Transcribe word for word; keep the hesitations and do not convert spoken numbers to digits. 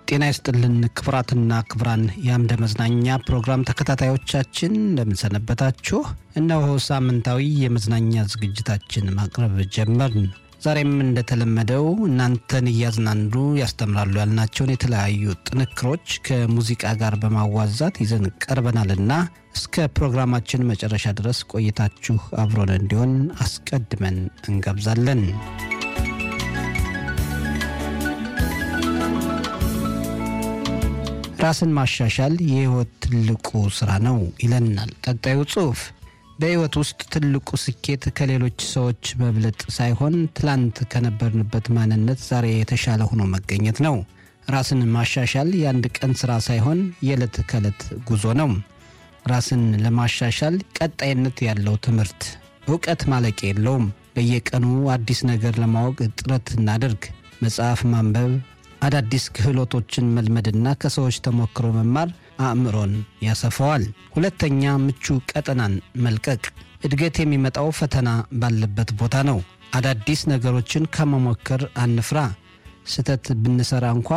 ጤና ይስጥልን ክብራትና ክብራን የአምደ መዝናኛ ፕሮግራም ተከታታዮቻችን እንደምን ሰነበታችሁ? እነሆ ሳምንታዊ የመዝናኛ ዝግጅታችን ማቅረብ ጀመርን። ዛሬም እንደተለመደው እናንተን ያዝናኑ ያስተምራሉ ያልናቸውን የተለያዩ ጥንክሮች ከሙዚቃ ጋር በማዋዛት ይዘን ቀርበናልና እስከ ፕሮግራማችን መጨረሻ ድረስ ቆይታችሁ አብሮን እንዲሆን አስቀድመን እንጋብዛለን። ራስን ማሻሻል የህይወት ትልቁ ስራ ነው ይለናል ቀጣዩ ጽሑፍ። በህይወት ውስጥ ትልቁ ስኬት ከሌሎች ሰዎች መብለጥ ሳይሆን ትላንት ከነበርንበት ማንነት ዛሬ የተሻለ ሆኖ መገኘት ነው። ራስን ማሻሻል የአንድ ቀን ስራ ሳይሆን የዕለት ከዕለት ጉዞ ነው። ራስን ለማሻሻል ቀጣይነት ያለው ትምህርት፣ ዕውቀት ማለቂያ የለውም። በየቀኑ አዲስ ነገር ለማወቅ ጥረት እናድርግ። መጽሐፍ ማንበብ፣ አዳዲስ ክህሎቶችን መልመድና ከሰዎች ተሞክሮ መማር አእምሮን ያሰፋዋል። ሁለተኛ፣ ምቹ ቀጠናን መልቀቅ። እድገት የሚመጣው ፈተና ባለበት ቦታ ነው። አዳዲስ ነገሮችን ከመሞከር አንፍራ። ስህተት ብንሰራ እንኳ